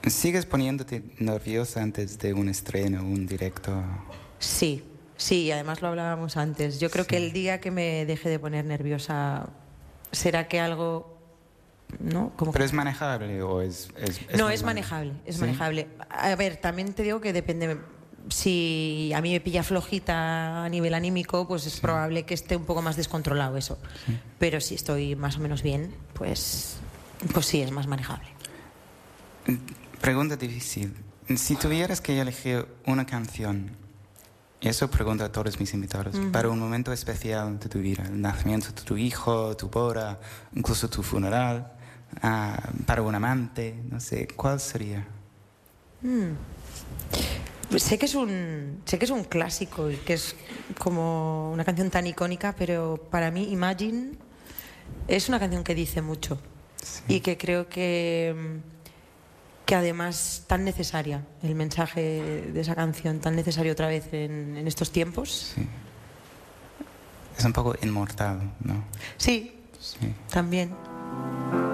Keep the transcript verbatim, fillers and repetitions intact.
¿Sigues poniéndote nerviosa antes de un estreno, un directo? Sí, sí, además lo hablábamos antes. Yo creo sí. que el día que me deje de poner nerviosa, ¿será que algo...? ¿No? Como ¿Pero que... es manejable o es...? es, es no, es manejable, es ¿Sí? manejable. A ver, también te digo que depende... Si a mí me pilla flojita a nivel anímico, pues es sí. probable que esté un poco más descontrolado eso. Sí. Pero si estoy más o menos bien, pues, pues sí, es más manejable. Pregunta difícil. Si tuvieras que elegir una canción, y eso pregunto a todos mis invitados, uh-huh. para un momento especial de tu vida, el nacimiento de tu hijo, tu boda, incluso tu funeral, uh, para un amante, no sé, ¿cuál sería? Mm. Sé que es un sé que es un clásico y que es como una canción tan icónica, pero para mí Imagine es una canción que dice mucho sí. y que creo que que además tan necesaria, el mensaje de esa canción tan necesario otra vez en, en estos tiempos. Sí. Es un poco inmortal, ¿no? Sí, sí. también.